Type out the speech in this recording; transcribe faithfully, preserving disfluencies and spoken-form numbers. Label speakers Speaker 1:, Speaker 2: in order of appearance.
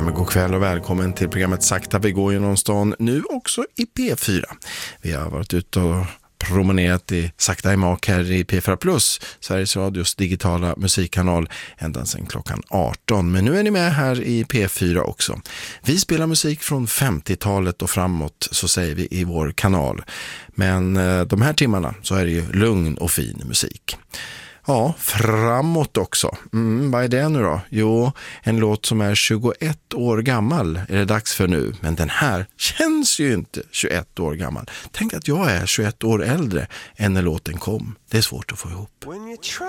Speaker 1: men god kväll och välkommen till programmet Sakta vi går genom stan, nu också i P fyra. Vi har varit ute och promenerat i Sakta i mak här i P fyra plus, Sveriges Radios digitala musikkanal, ända sedan klockan arton. Men nu är ni med här i P fyra också. Vi spelar musik från femtiotalet och framåt, så säger vi i vår kanal. Men eh, de här timmarna så är det ju lugn och fin musik. Ja, framåt också. Mm, vad är det nu då? Jo, en låt som är tjugoett år gammal är det dags för nu. Men den här känns ju inte tjugoett år gammal. Tänk att jag är tjugoett år äldre än när låten kom. Det är svårt att få ihop.